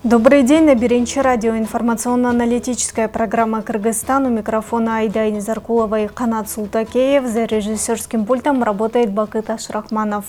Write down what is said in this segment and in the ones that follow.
Добрый день, на Беренчи радио. Информационно-аналитическая программа «Кыргызстан». У микрофона Айда Низаркулова и Канат Султакеев. За режиссерским пультом работает Бакыт Ашрахманов.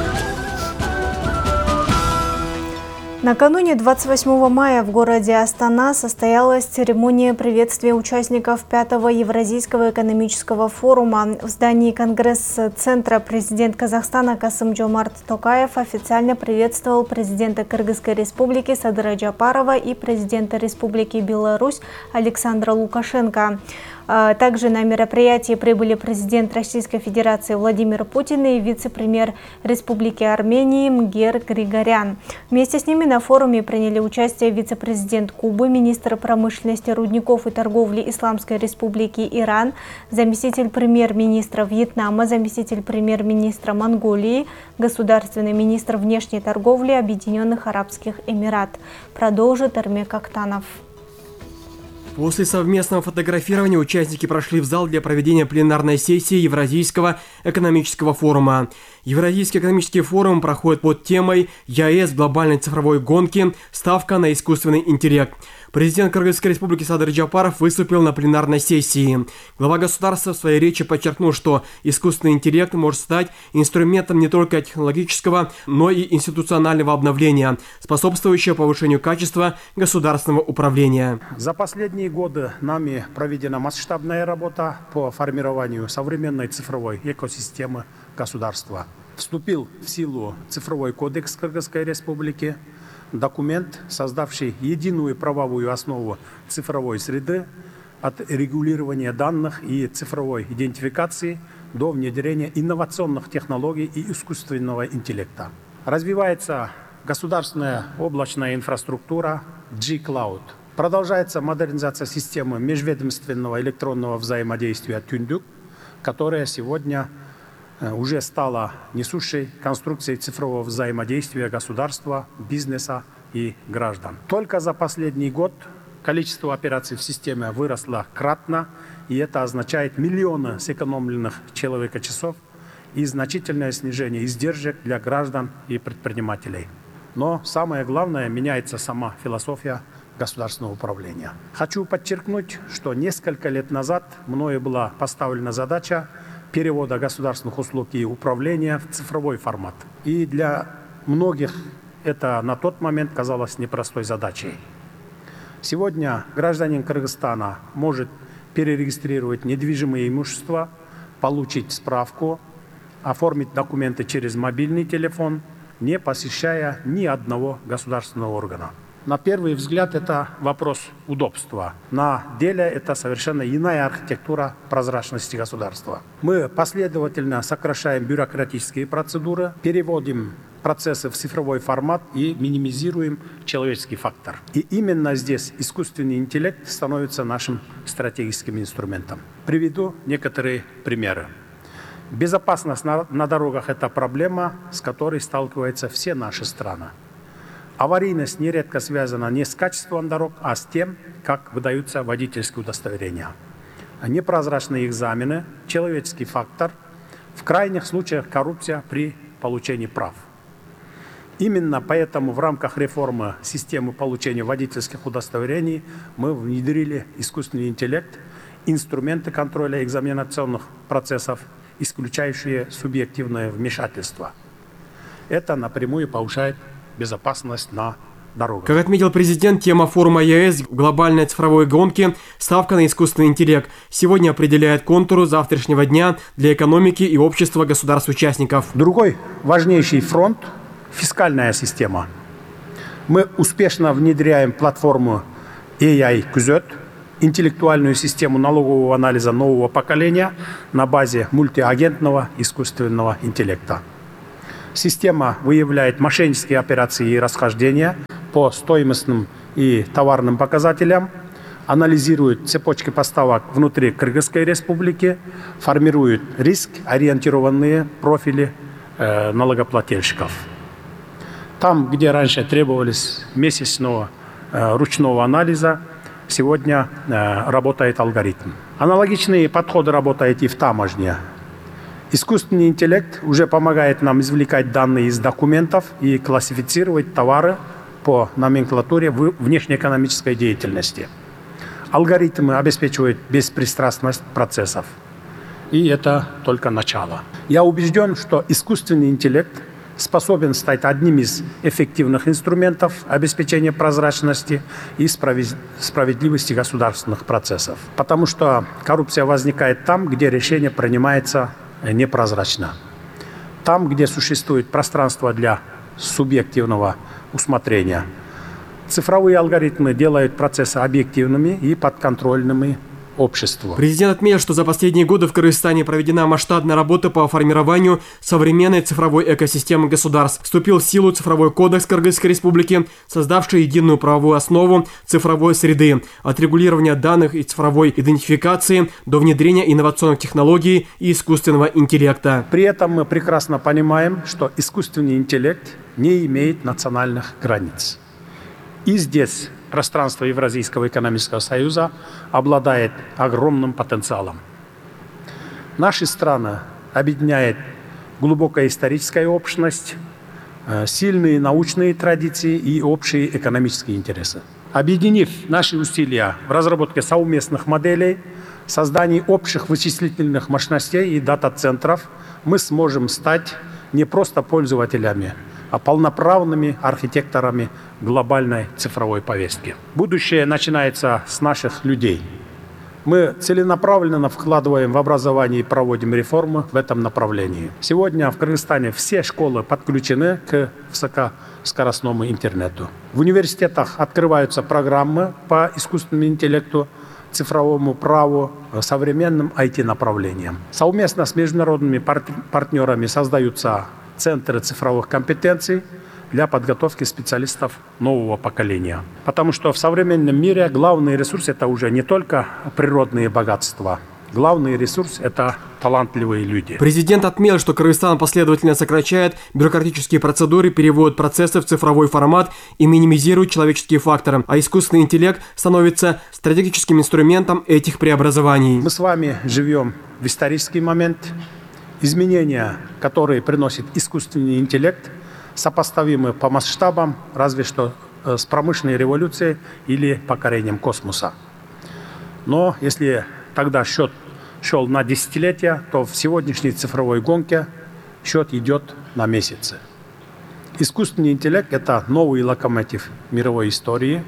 Накануне 28 мая в городе Астана состоялась церемония приветствия участников 5-го Евразийского экономического форума. В здании Конгресс-центра президент Казахстана Касым-Жомарт Токаев официально приветствовал президента Кыргызской республики Садыра Джапарова и президента Республики Беларусь Александра Лукашенко. Также на мероприятие прибыли президент Российской Федерации Владимир Путин и вице-премьер Республики Армении Мгер Григорян. Вместе с ними на форуме приняли участие вице-президент Кубы, министр промышленности, рудников и торговли Исламской Республики Иран, заместитель премьер-министра Вьетнама, заместитель премьер-министра Монголии, государственный министр внешней торговли Объединенных Арабских Эмират. Продолжит Эрмек Актанов. После совместного фотографирования участники прошли в зал для проведения пленарной сессии Евразийского экономического форума. Евразийский экономический форум проходит под темой «ЕАЭС в глобальной цифровой гонке. Ставка на искусственный интеллект». Президент Кыргызской республики Садыр Джапаров выступил на пленарной сессии. Глава государства в своей речи подчеркнул, что искусственный интеллект может стать инструментом не только технологического, но и институционального обновления, способствующего повышению качества государственного управления. За последние годы нами проведена масштабная работа по формированию современной цифровой экосистемы государства. Вступил в силу цифровой кодекс Кыргызской республики, документ, создавший единую правовую основу цифровой среды от регулирования данных и цифровой идентификации до внедрения инновационных технологий и искусственного интеллекта. Развивается государственная облачная инфраструктура G-Cloud. Продолжается модернизация системы межведомственного электронного взаимодействия Түндүк, которая сегодня уже стала несущей конструкцией цифрового взаимодействия государства, бизнеса и граждан. Только за последний год количество операций в системе выросло кратно, и это означает миллионы сэкономленных человека-часов и значительное снижение издержек для граждан и предпринимателей. Но самое главное, меняется сама философия государственного управления. Хочу подчеркнуть, что несколько лет назад мною была поставлена задача перевода государственных услуг и управления в цифровой формат. И для многих это на тот момент казалось непростой задачей. Сегодня гражданин Кыргызстана может перерегистрировать недвижимое имущество, получить справку, оформить документы через мобильный телефон, не посещая ни одного государственного органа. На первый взгляд это вопрос удобства. На деле это совершенно иная архитектура прозрачности государства. Мы последовательно сокращаем бюрократические процедуры, переводим процессы в цифровой формат и минимизируем человеческий фактор. И именно здесь искусственный интеллект становится нашим стратегическим инструментом. Приведу некоторые примеры. Безопасность на дорогах – это проблема, с которой сталкиваются все наши страны. Аварийность нередко связана не с качеством дорог, а с тем, как выдаются водительские удостоверения. Непрозрачные экзамены, человеческий фактор, в крайних случаях коррупция при получении прав. Именно поэтому в рамках реформы системы получения водительских удостоверений мы внедрили искусственный интеллект, инструменты контроля экзаменационных процессов, исключающие субъективное вмешательство. Это напрямую повышает безопасность на дорогах. Как отметил президент, тема форума ЕАЭС в глобальной цифровой гонке «Ставка на искусственный интеллект» сегодня определяет контуры завтрашнего дня для экономики и общества государств-участников. Другой важнейший фронт – фискальная система. Мы успешно внедряем платформу AI Күзет, интеллектуальную систему налогового анализа нового поколения на базе мультиагентного искусственного интеллекта. Система выявляет мошеннические операции и расхождения по стоимостным и товарным показателям, анализирует цепочки поставок внутри Кыргызской республики, формирует риск-ориентированные профили налогоплательщиков. Там, где раньше требовались месячного ручного анализа, сегодня работает алгоритм. Аналогичные подходы работают и в таможне. Искусственный интеллект уже помогает нам извлекать данные из документов и классифицировать товары по номенклатуре внешнеэкономической деятельности. Алгоритмы обеспечивают беспристрастность процессов. И это только начало. Я убежден, что искусственный интеллект способен стать одним из эффективных инструментов обеспечения прозрачности и справедливости государственных процессов. Потому что коррупция возникает там, где решение принимается непрозрачно. Там, где существует пространство для субъективного усмотрения. Цифровые алгоритмы делают процессы объективными и подконтрольными обществу. Президент отметил, что за последние годы в Кыргызстане проведена масштабная работа по формированию современной цифровой экосистемы государств. Вступил в силу цифровой кодекс Кыргызской республики, создавший единую правовую основу цифровой среды, от регулирования данных и цифровой идентификации до внедрения инновационных технологий и искусственного интеллекта. При этом мы прекрасно понимаем, что искусственный интеллект не имеет национальных границ. И здесь пространство Евразийского экономического союза обладает огромным потенциалом. Наши страны объединяет глубокая историческая общность, сильные научные традиции и общие экономические интересы. Объединив наши усилия в разработке совместных моделей, создании общих вычислительных мощностей и дата-центров, мы сможем стать не просто пользователями, а полноправными архитекторами глобальной цифровой повестки. Будущее начинается с наших людей. Мы целенаправленно вкладываем в образование и проводим реформы в этом направлении. Сегодня в Кыргызстане все школы подключены к высокоскоростному интернету. В университетах открываются программы по искусственному интеллекту, цифровому праву, современным IT-направлениям. Совместно с международными партнерами создаются центры цифровых компетенций для подготовки специалистов нового поколения. Потому что в современном мире главный ресурс – это уже не только природные богатства. Главный ресурс – это талантливые люди. Президент отметил, что Кыргызстан последовательно сокращает бюрократические процедуры, переводит процессы в цифровой формат и минимизирует человеческие факторы, а искусственный интеллект становится стратегическим инструментом этих преобразований. Мы с вами живем в исторический момент. Изменения, которые приносит искусственный интеллект, сопоставимы по масштабам разве что с промышленной революцией или покорением космоса. Но если тогда счет шел на десятилетия, то в сегодняшней цифровой гонке счет идет на месяцы. Искусственный интеллект – это новый локомотив мировой истории.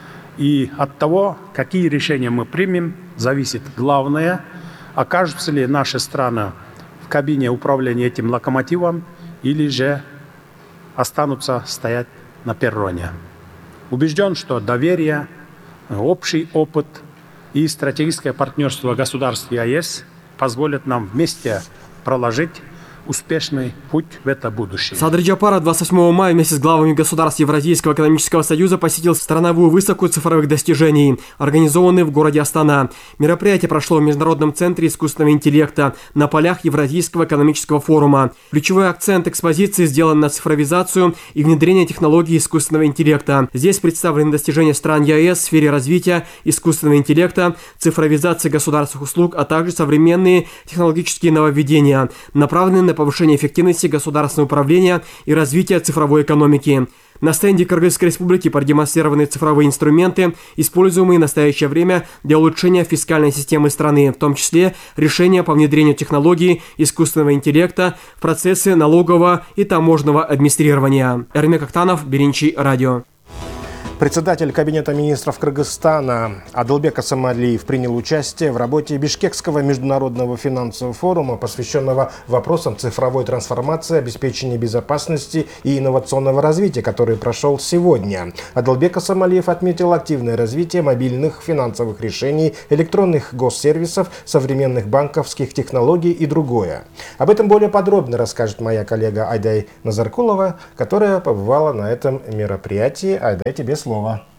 И от того, какие решения мы примем, зависит главное, окажутся ли наши страны в кабине управления этим локомотивом или же останутся стоять на перроне. Убежден, что доверие, общий опыт и стратегическое партнерство государств ЕАЭС позволят нам вместе проложить успешный путь в это будущее. Садыр Джапаров 28 мая вместе с главами государств Евразийского экономического союза посетил страновую выставку цифровых достижений, организованную в городе Астана. Мероприятие прошло в Международном центре искусственного интеллекта на полях Евразийского экономического форума. Ключевой акцент экспозиции сделан на цифровизацию и внедрение технологий искусственного интеллекта. Здесь представлены достижения стран ЕАЭС в сфере развития искусственного интеллекта, цифровизации государственных услуг, а также современные технологические нововведения, направленные на повышение эффективности государственного управления и развития цифровой экономики. На стенде Кыргызской республики продемонстрированы цифровые инструменты, используемые в настоящее время для улучшения фискальной системы страны, в том числе решения по внедрению технологий искусственного интеллекта в процессы налогового и таможенного администрирования. Эрмек Актанов, Беринчи, радио. Председатель Кабинета министров Кыргызстана Адылбек Асамалиев принял участие в работе Бишкекского международного финансового форума, посвященного вопросам цифровой трансформации, обеспечения безопасности и инновационного развития, который прошел сегодня. Адылбек Асамалиев отметил активное развитие мобильных финансовых решений, электронных госсервисов, современных банковских технологий и другое. Об этом более подробно расскажет моя коллега Айдай Назаркулова, которая побывала на этом мероприятии. Айдай, тебе слово.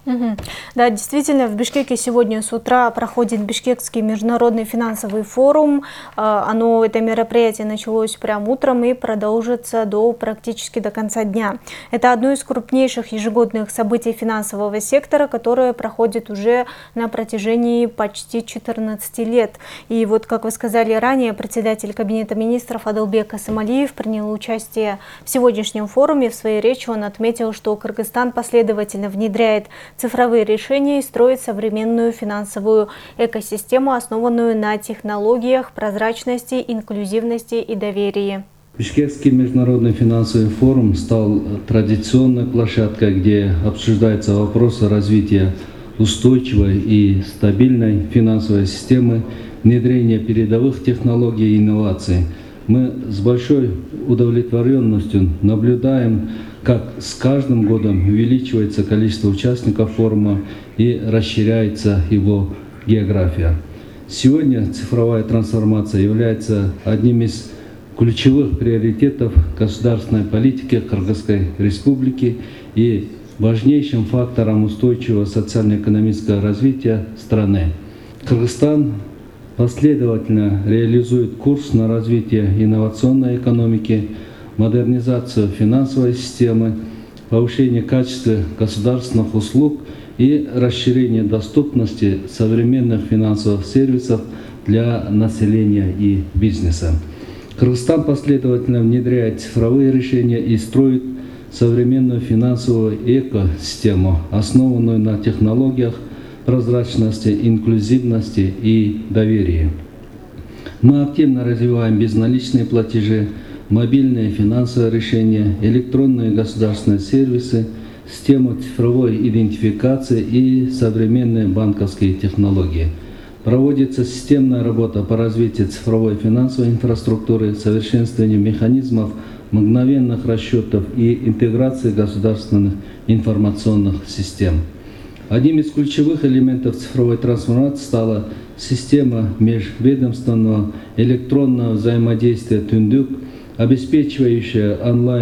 Да, действительно, в Бишкеке сегодня с утра проходит Бишкекский международный финансовый форум. Это мероприятие началось прямо утром и продолжится практически до конца дня. Это одно из крупнейших ежегодных событий финансового сектора, которое проходит уже на протяжении почти 14 лет. И вот, как вы сказали ранее, председатель Кабинета министров Адылбек Асамалиев принял участие в сегодняшнем форуме. В своей речи он отметил, что Кыргызстан последовательно внедряет цифровые решения и строит современную финансовую экосистему, основанную на технологиях, прозрачности, инклюзивности и доверии. Бишкекский международный финансовый форум стал традиционной площадкой, где обсуждаются вопросы развития устойчивой и стабильной финансовой системы, внедрения передовых технологий и инноваций. Мы с большой удовлетворенностью наблюдаем, как с каждым годом увеличивается количество участников форума и расширяется его география. Сегодня цифровая трансформация является одним из ключевых приоритетов государственной политики Кыргызской Республики и важнейшим фактором устойчивого социально-экономического развития страны. Кыргызстан последовательно реализует курс на развитие инновационной экономики, модернизацию финансовой системы, повышение качества государственных услуг и расширение доступности современных финансовых сервисов для населения и бизнеса. Кыргызстан последовательно внедряет цифровые решения и строит современную финансовую экосистему, основанную на технологиях прозрачности, инклюзивности и доверии. Мы активно развиваем безналичные платежи, мобильные финансовые решения, электронные государственные сервисы, систему цифровой идентификации и современные банковские технологии. Проводится системная работа по развитию цифровой финансовой инфраструктуры, совершенствованию механизмов мгновенных расчетов и интеграции государственных информационных систем. Одним из ключевых элементов цифровой трансформации стала система межведомственного электронного взаимодействия «Түндүк», обеспечивающая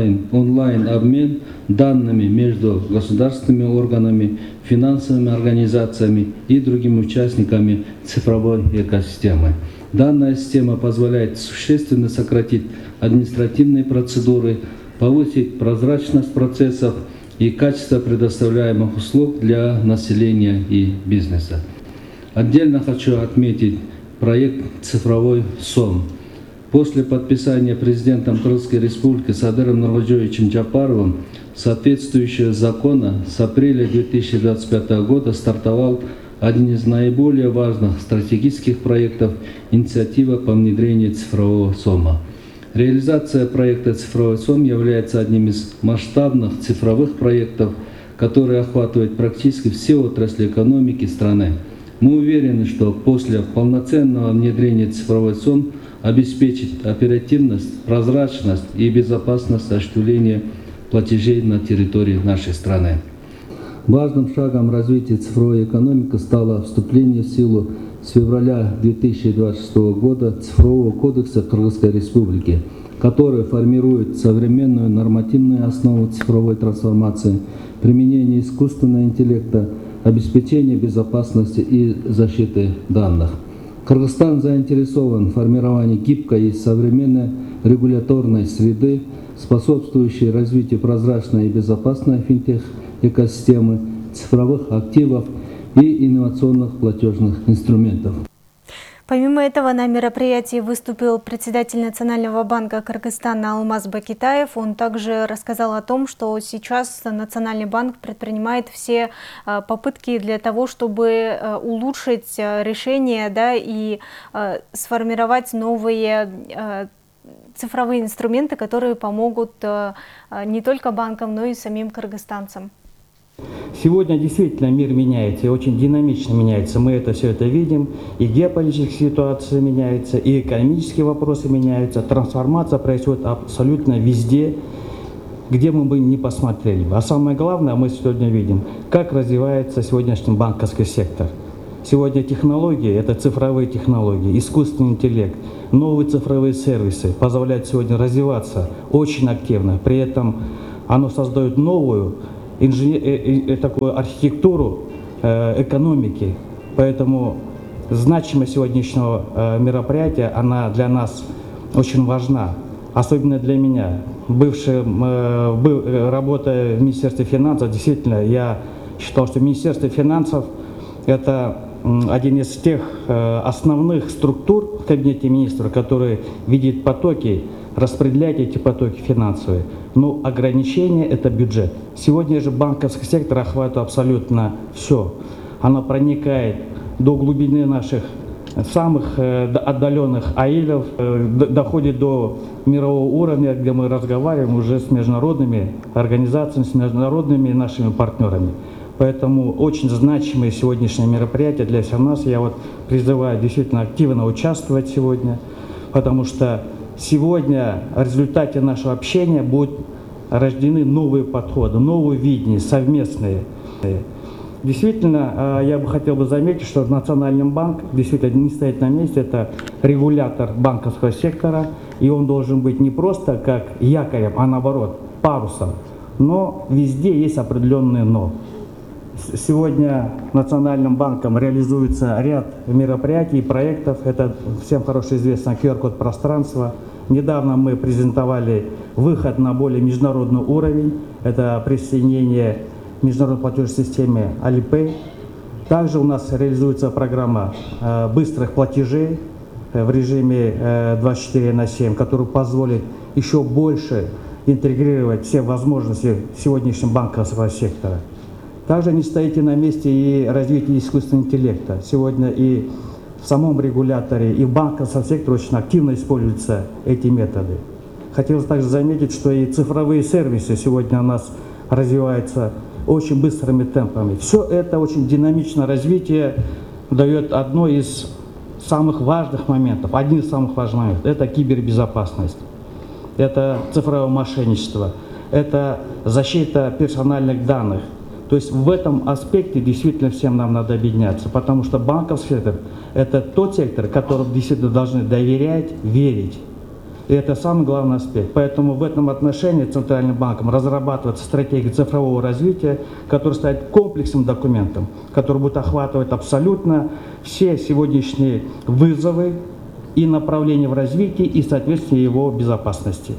онлайн-обмен данными между государственными органами, финансовыми организациями и другими участниками цифровой экосистемы. Данная система позволяет существенно сократить административные процедуры, повысить прозрачность процессов и качество предоставляемых услуг для населения и бизнеса. Отдельно хочу отметить проект «Цифровой СОМ». После подписания президентом Кыргызской Республики Садыром Нуркожоевичем Жапаровым соответствующего закона с апреля 2025 года стартовал один из наиболее важных стратегических проектов инициатива по внедрению цифрового СОМа. Реализация проекта «Цифровой СОМ» является одним из масштабных цифровых проектов, который охватывает практически все отрасли экономики страны. Мы уверены, что после полноценного внедрения цифровой СОМ обеспечит оперативность, прозрачность и безопасность осуществления платежей на территории нашей страны. Важным шагом развития цифровой экономики стало вступление в силу с февраля 2026 года Цифрового кодекса Кыргызской Республики, который формирует современную нормативную основу цифровой трансформации, применение искусственного интеллекта, обеспечение безопасности и защиты данных. Кыргызстан заинтересован в формировании гибкой и современной регуляторной среды, способствующей развитию прозрачной и безопасной финтех-экосистемы, цифровых активов и инновационных платежных инструментов. Помимо этого, на мероприятии выступил председатель Национального банка Кыргызстана Алмаз Бакитаев. Он также рассказал о том, что сейчас Национальный банк предпринимает все попытки для того, чтобы улучшить решения, и сформировать новые цифровые инструменты, которые помогут не только банкам, но и самим кыргызстанцам. Сегодня действительно мир меняется, и очень динамично меняется. Мы все это видим, и геополитическая ситуация меняется, и экономические вопросы меняются. Трансформация происходит абсолютно везде, где мы бы ни посмотрели. А самое главное, мы сегодня видим, как развивается сегодняшний банковский сектор. Сегодня технологии, это цифровые технологии, искусственный интеллект, новые цифровые сервисы позволяют сегодня развиваться очень активно. При этом оно создает новую такую архитектуру экономики. Поэтому значимость сегодняшнего мероприятия, она для нас очень важна, особенно для меня. Работая в Министерстве финансов, действительно, я считал, что Министерство финансов – это один из тех основных структур в Кабинете министров, который видит потоки, распределяет эти потоки финансовые. Но ограничение – это бюджет. Сегодня же банковский сектор охватывает абсолютно все. Она проникает до глубины наших самых отдаленных аилов, доходит до мирового уровня, где мы разговариваем уже с международными организациями, с международными нашими партнерами. Поэтому очень значимые сегодняшние мероприятия для всех нас. Я призываю действительно активно участвовать сегодня, потому что сегодня в результате нашего общения будут рождены новые подходы, новые видения, совместные. Действительно, я бы хотел заметить, что Национальный банк действительно не стоит на месте, это регулятор банковского сектора, и он должен быть не просто как якорем, а наоборот, парусом. Но везде есть определенные «но». Сегодня Национальным банком реализуется ряд мероприятий и проектов. Это всем хорошо известно QR-код пространства. Недавно мы презентовали выход на более международный уровень. Это присоединение к международной платежной системе Alipay. Также у нас реализуется программа быстрых платежей в режиме 24/7, который позволит еще больше интегрировать все возможности сегодняшнего банковского сектора. Также не стоите на месте и развитие искусственного интеллекта. Сегодня и в самом регуляторе, и в банковском секторе очень активно используются эти методы. Хотелось также заметить, что и цифровые сервисы сегодня у нас развиваются очень быстрыми темпами. Все это очень динамичное развитие дает одно из самых важных моментов, один из самых важных моментов – это кибербезопасность, это цифровое мошенничество, это защита персональных данных. То есть в этом аспекте действительно всем нам надо объединяться, потому что банковский сектор – это тот сектор, которому действительно должны доверять, верить. И это самый главный аспект. Поэтому в этом отношении Центральным банком разрабатывается стратегия цифрового развития, которая станет комплексным документом, который будет охватывать абсолютно все сегодняшние вызовы и направления в развитии, и, соответственно, его безопасности.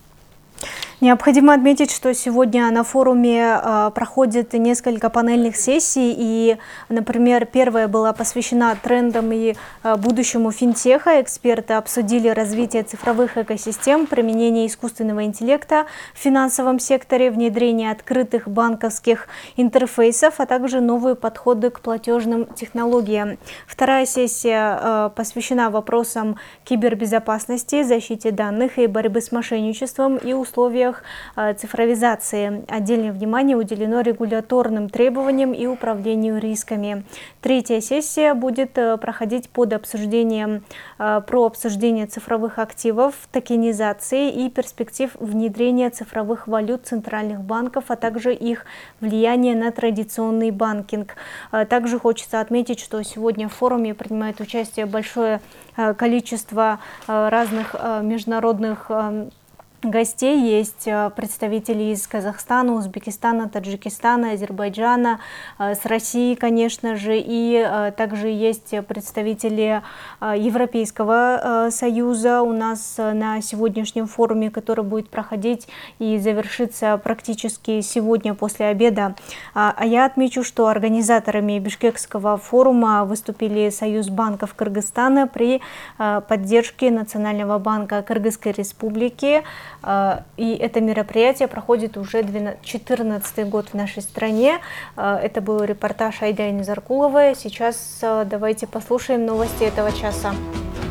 Необходимо отметить, что сегодня на форуме проходит несколько панельных сессий, и, например, первая была посвящена трендам и будущему финтеха. Эксперты обсудили развитие цифровых экосистем, применение искусственного интеллекта в финансовом секторе, внедрение открытых банковских интерфейсов, а также новые подходы к платежным технологиям. Вторая сессия посвящена вопросам кибербезопасности, защите данных и борьбы с мошенничеством и условиях цифровизации. Отдельное внимание уделено регуляторным требованиям и управлению рисками. Третья сессия будет проходить под обсуждением про обсуждение цифровых активов, токенизации и перспектив внедрения цифровых валют центральных банков, а также их влияние на традиционный банкинг. Также хочется отметить, что сегодня в форуме принимает участие большое количество разных международных гостей. Есть представители из Казахстана, Узбекистана, Таджикистана, Азербайджана, с России, конечно же, и также есть представители Европейского Союза у нас на сегодняшнем форуме, который будет проходить и завершится практически сегодня после обеда. А я отмечу, что организаторами Бишкекского форума выступили Союз банков Кыргызстана при поддержке Национального банка Кыргызской Республики. И это мероприятие проходит уже 14-й год в нашей стране. Это был репортаж Айдайны Заркуловой. Сейчас давайте послушаем новости этого часа.